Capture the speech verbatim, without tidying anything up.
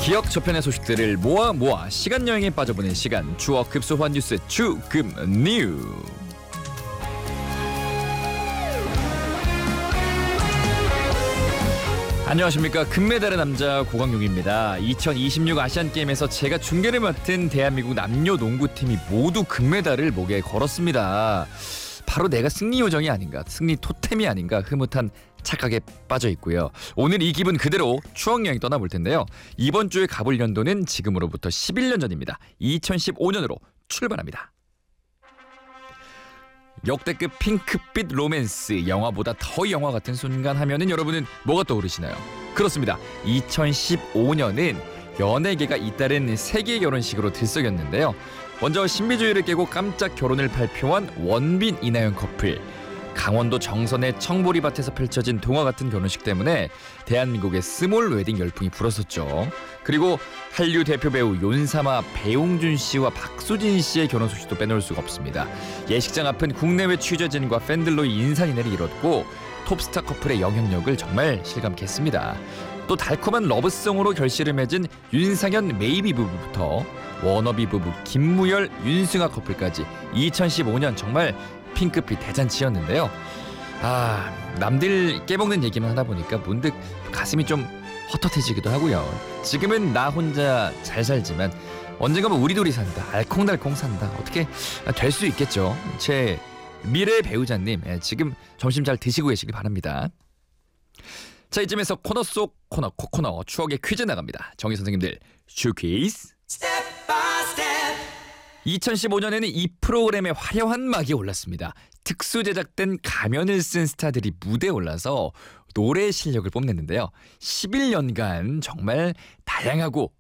기억 저편의 소식들을 모아 모아 시간 여행에 빠져보는 시간, 추억 급소환 뉴스 추금 뉴. 안녕하십니까. 금메달의 남자 고광용입니다. 이천이십육 아시안게임에서 제가 중계를 맡은 대한민국 남녀 농구팀이 모두 금메달을 목에 걸었습니다. 바로 내가 승리 요정이 아닌가, 승리 토템이 아닌가 흐뭇한 착각에 빠져 있고요. 오늘 이 기분 그대로 추억여행 떠나볼 텐데요. 이번 주에 가볼 연도는 지금으로부터 십일 년 전입니다. 이천십오 년으로 출발합니다. 역대급 핑크빛 로맨스, 영화보다 더 영화 같은 순간 하면은 여러분은 뭐가 떠오르시나요? 그렇습니다. 이천십오 년은 연예계가 잇따른 세계 결혼식으로 들썩였는데요. 먼저 신비주의를 깨고 깜짝 결혼을 발표한 원빈 이나영 커플. 강원도 정선의 청보리밭에서 펼쳐진 동화 같은 결혼식 때문에 대한민국의 스몰 웨딩 열풍이 불었었죠. 그리고 한류 대표 배우 윤사마, 배용준 씨와 박수진 씨의 결혼 소식도 빼놓을 수가 없습니다. 예식장 앞은 국내외 취재진과 팬들로 인산인해를 이뤘고 톱스타 커플의 영향력을 정말 실감케 했습니다. 또 달콤한 러브송으로 결실을 맺은 윤상현 메이비 부부부터 워너비 부부 김무열 윤승아 커플까지 이천십오 년 정말 핑크빛 대잔치였는데요. 아, 남들 깨먹는 얘기만 하다 보니까 문득 가슴이 좀 헛헛해지기도 하고요. 지금은 나 혼자 잘 살지만 언젠가는 우리둘이 산다, 알콩달콩 산다, 어떻게 될 수 있겠죠. 제 미래 배우자님, 지금 점심 잘 드시고 계시기 바랍니다. 자, 이쯤에서 코너 속 코너 코코너 추억의 퀴즈 나갑니다. 정희 선생님들 슈퀴즈. 이천십오 년에는 이 프로그램에 화려한 막이 올랐습니다. 특수 제작된 가면을 쓴 스타들이 무대에 올라서 노래 실력을 뽐냈는데요. 십일 년간 정말 다양하고